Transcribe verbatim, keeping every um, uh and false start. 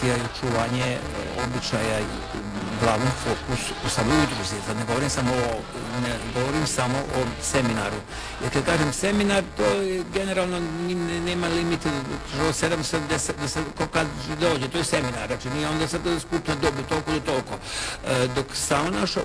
i očuvanje običaja i glavni fokus u samoj udruzi. Sad ne govorim samo o, ne govorim samo o seminaru. Jer kad kažem seminar, to je generalno nema limita od sedamsto do deset, kad dođe, to je seminar, znači nije onda sad skupna dobu toliko do toliko. Dok sama naša